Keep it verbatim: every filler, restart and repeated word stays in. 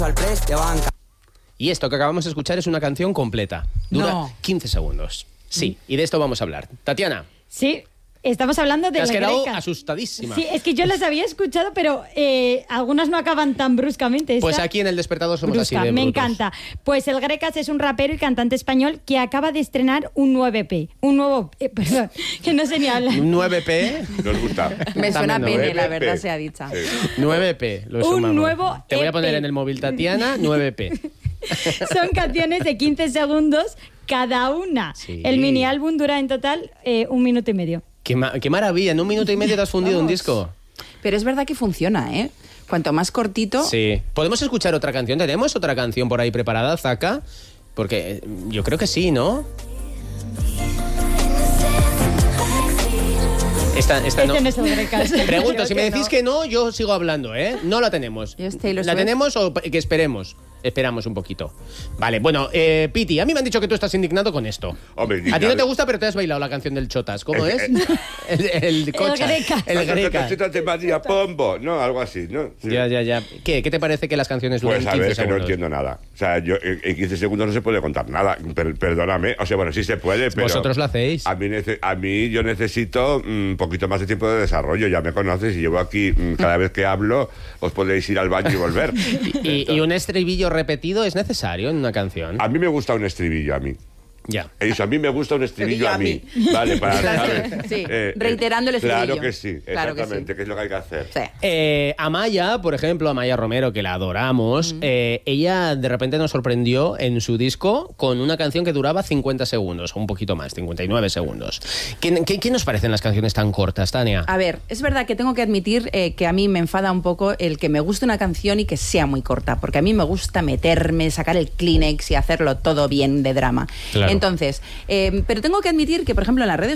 Y esto que acabamos de escuchar es una canción completa. Dura No. quince segundos. Sí, y de esto vamos a hablar. Tatiana, Sí, estamos hablando de te has las quedado grecas. asustadísima. Sí, es que yo las había escuchado, pero eh, algunas no acaban tan bruscamente. Pues Esta, aquí en El Despertador somos brusca, así de me brutos. encanta. Pues el Grecas es un rapero y cantante español que acaba de estrenar un nuevo E P. Un nuevo... eh, perdón, que no sé ni hablar. nueve P. Nos gusta. Me suena También, pene, ¿no? la verdad sea dicha. Sí. nueve P. Lo Un sumamos. nuevo Te voy a E P. poner en el móvil, Tatiana, nueve P. Son canciones de quince segundos cada una. Sí. El mini álbum dura en total eh, un minuto y medio. Qué, ma- qué maravilla, en un minuto y medio te has fundido un Vamos. disco. Pero es verdad que funciona, ¿eh? Cuanto más cortito... Sí. ¿Podemos escuchar otra canción? ¿Tenemos otra canción por ahí preparada, Zaka? Porque eh, yo creo que sí, ¿no? Esta, esta no. Este no es el Grecas. Pregunto, Creo si me que decís no. que no, yo sigo hablando, ¿eh? No la tenemos. ¿Y es Taylor ¿La Swift? tenemos o que esperemos? Esperamos un poquito. Vale, bueno, eh, Piti, a mí me han dicho que tú estás indignado con esto. Hombre, a ti no indignado. te gusta, pero te has bailado la canción del Chotas. ¿Cómo Eh, es? eh. El, el, Cocha. Grecas. El Grecas. Cositas de María Pombo, ¿no? Algo así, ¿no? Sí. Ya, ya, ya. ¿Qué, ¿Qué te parece que las canciones duran Pues a quince ver, que no segundos? entiendo nada. O sea, yo en en quince segundos no se puede contar nada. Per- perdóname. O sea, bueno, sí se puede, pero... Vosotros lo hacéis. A mí, nece- a mí yo necesito un poquito más de tiempo de desarrollo. Ya me conoces y llevo aquí, mm, cada vez que hablo, os podéis ir al baño y volver. Y, y un estribillo repetido es necesario en una canción. A mí me gusta un estribillo, a mí. Ya. Eso, a mí me gusta un estribillo a mí. Estribillo Vale, para... Claro, ¿sabes? sí, reiterando el Claro estribillo. que sí, Claro que exactamente, sí. que es lo que hay que hacer. Sí. Eh, Amaya, por ejemplo, Amaya Romero, que la adoramos, eh, ella de repente nos sorprendió en su disco con una canción que duraba cincuenta segundos, o un poquito más, cincuenta y nueve segundos. ¿Qué, qué, qué nos parecen las canciones tan cortas, Tania? A ver, es verdad que tengo que admitir eh, que a mí me enfada un poco el que me guste una canción y que sea muy corta, porque a mí me gusta meterme, sacar el Kleenex y hacerlo todo bien de drama. Claro. Entonces, eh, pero tengo que admitir que, por ejemplo, en las redes